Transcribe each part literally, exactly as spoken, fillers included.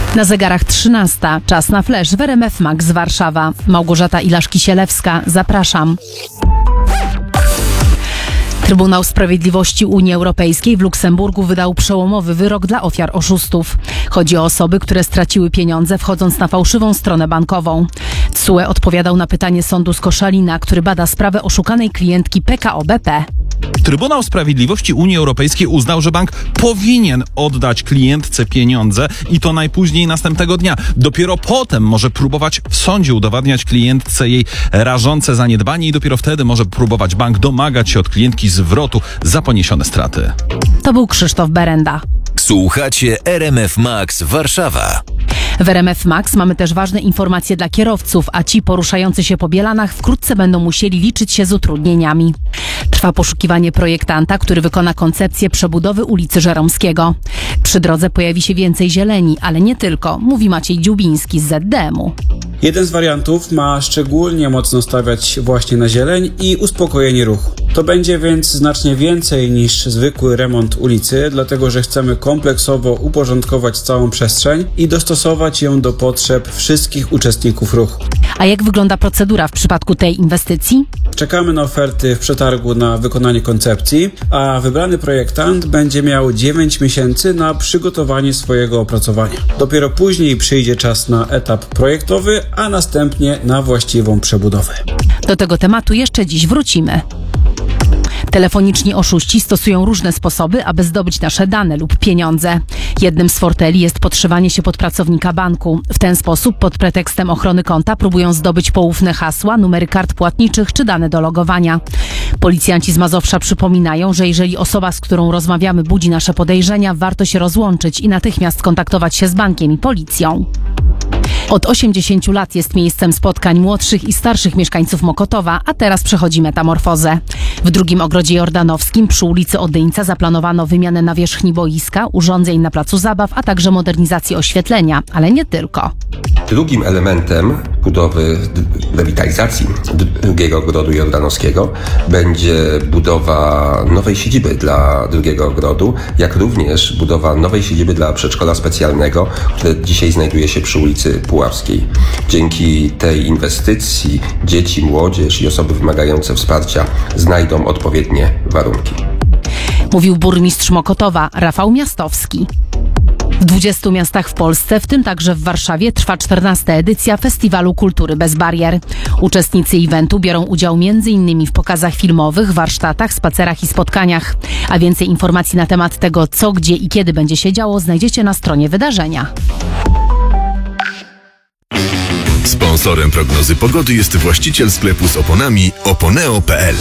Na zegarach trzynasta. Czas na flash w R M F Max Warszawa. Małgorzata Ilaszki-Sielewska. Zapraszam. Trybunał Sprawiedliwości Unii Europejskiej w Luksemburgu wydał przełomowy wyrok dla ofiar oszustów. Chodzi o osoby, które straciły pieniądze wchodząc na fałszywą stronę bankową. T S U E odpowiadał na pytanie sądu z Koszalina, który bada sprawę oszukanej klientki P K O B P. Trybunał Sprawiedliwości Unii Europejskiej uznał, że bank powinien oddać klientce pieniądze i to najpóźniej następnego dnia. Dopiero potem może próbować w sądzie udowadniać klientce jej rażące zaniedbanie i dopiero wtedy może próbować bank domagać się od klientki zwrotu za poniesione straty. To był Krzysztof Berenda. Słuchacie R M F Max Warszawa. W R M F Max mamy też ważne informacje dla kierowców, a ci poruszający się po Bielanach wkrótce będą musieli liczyć się z utrudnieniami. Trwa poszukiwanie projektanta, który wykona koncepcję przebudowy ulicy Żeromskiego. Przy drodze pojawi się więcej zieleni, ale nie tylko, mówi Maciej Dziubiński z Z D M-u. Jeden z wariantów ma szczególnie mocno stawiać właśnie na zieleń i uspokojenie ruchu. To będzie więc znacznie więcej niż zwykły remont ulicy, dlatego że chcemy kompleksowo uporządkować całą przestrzeń i dostosować ją do potrzeb wszystkich uczestników ruchu. A jak wygląda procedura w przypadku tej inwestycji? Czekamy na oferty w przetargu na wykonanie koncepcji, a wybrany projektant będzie miał dziewięć miesięcy na przygotowanie swojego opracowania. Dopiero później przyjdzie czas na etap projektowy, a następnie na właściwą przebudowę. Do tego tematu jeszcze dziś wrócimy. Telefoniczni oszuści stosują różne sposoby, aby zdobyć nasze dane lub pieniądze. Jednym z forteli jest podszywanie się pod pracownika banku. W ten sposób pod pretekstem ochrony konta próbują zdobyć poufne hasła, numery kart płatniczych czy dane do logowania. Policjanci z Mazowsza przypominają, że jeżeli osoba, z którą rozmawiamy, budzi nasze podejrzenia, warto się rozłączyć i natychmiast kontaktować się z bankiem i policją. Od osiemdziesięciu lat jest miejscem spotkań młodszych i starszych mieszkańców Mokotowa, a teraz przechodzi metamorfozę. W drugim ogrodzie jordanowskim przy ulicy Odyńca zaplanowano wymianę nawierzchni boiska, urządzeń na placu zabaw, a także modernizację oświetlenia, ale nie tylko. Drugim elementem budowy, rewitalizacji drugiego ogrodu jordanowskiego będzie budowa nowej siedziby dla drugiego ogrodu, jak również budowa nowej siedziby dla przedszkola specjalnego, które dzisiaj znajduje się przy ulicy Puławskiej. Dzięki tej inwestycji dzieci, młodzież i osoby wymagające wsparcia znajdą odpowiednie warunki. Mówił burmistrz Mokotowa Rafał Miastowski. W dwudziestu miastach w Polsce, w tym także w Warszawie, trwa czternasta edycja Festiwalu Kultury Bez Barier. Uczestnicy eventu biorą udział między innymi w pokazach filmowych, warsztatach, spacerach i spotkaniach. A więcej informacji na temat tego, co, gdzie i kiedy będzie się działo, znajdziecie na stronie wydarzenia. Sponsorem prognozy pogody jest właściciel sklepu z oponami oponeo kropka p l.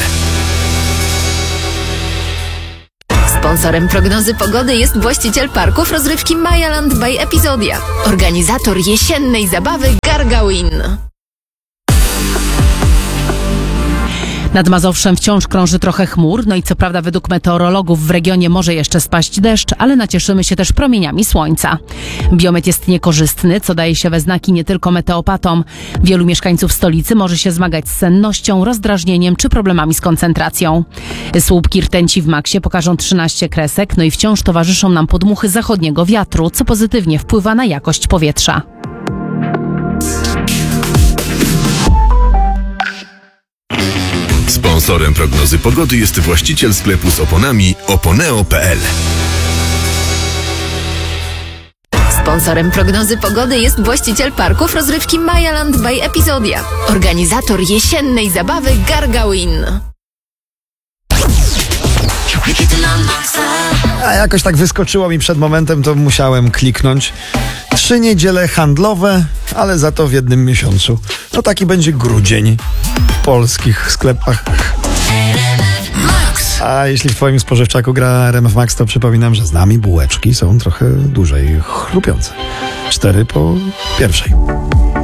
Sponsorem prognozy pogody jest właściciel parków rozrywki Mayaland by Epizodia. Organizator jesiennej zabawy Gargawin. Nad Mazowszem wciąż krąży trochę chmur, no i co prawda według meteorologów w regionie może jeszcze spaść deszcz, ale nacieszymy się też promieniami słońca. Biometr jest niekorzystny, co daje się we znaki nie tylko meteopatom. Wielu mieszkańców stolicy może się zmagać z sennością, rozdrażnieniem czy problemami z koncentracją. Słupki rtęci w maksie pokażą trzynaście kresek, no i wciąż towarzyszą nam podmuchy zachodniego wiatru, co pozytywnie wpływa na jakość powietrza. Sponsorem prognozy pogody jest właściciel sklepu z oponami oponeo kropka p l. Sponsorem prognozy pogody jest właściciel parków rozrywki Mayaland by Epizodia. Organizator jesiennej zabawy Gargawin. A jakoś tak wyskoczyło mi przed momentem, to musiałem kliknąć. Trzy niedziele handlowe, ale za to w jednym miesiącu. No taki będzie grudzień w polskich sklepach. A jeśli w twoim spożywczaku gra R M F Max, to przypominam, że z nami bułeczki są trochę dłużej chrupiące. Cztery po pierwszej.